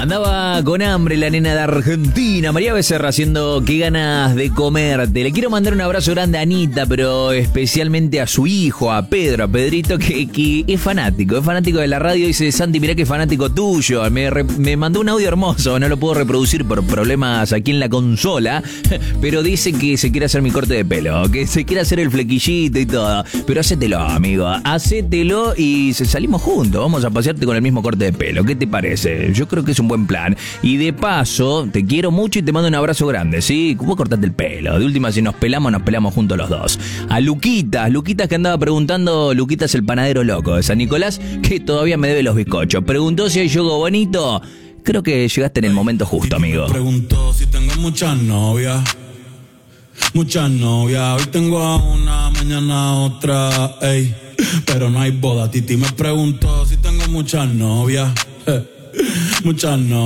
Andaba con hambre la nena de Argentina, María Becerra, haciendo qué ganas de comerte. Le quiero mandar un abrazo grande a Anita, pero especialmente a su hijo, a Pedro, a Pedrito, que es fanático de la radio. Dice: Santi, mirá qué fanático tuyo. Me mandó un audio hermoso, no lo puedo reproducir por problemas aquí en la consola, pero dice que se quiere hacer mi corte de pelo, que se quiere hacer el flequillito y todo. Pero hacételo, amigo, hacételo y salimos juntos. Vamos a pasearte con el mismo corte de pelo. ¿Qué te parece? Yo creo que es un buen plan. Y de paso, te quiero mucho y te mando un abrazo grande, ¿sí? Vos cortate el pelo. De última, si nos pelamos juntos los dos. A Luquitas que andaba preguntando, Luquitas el panadero loco de San Nicolás, que todavía me debe los bizcochos. Preguntó si hay yogo bonito. Creo que llegaste en el momento justo, amigo. Preguntó si tengo muchas novias. Hoy tengo a una, mañana a otra, ey. Pero no hay boda. Titi me preguntó si tengo muchas novias. Muchas novias.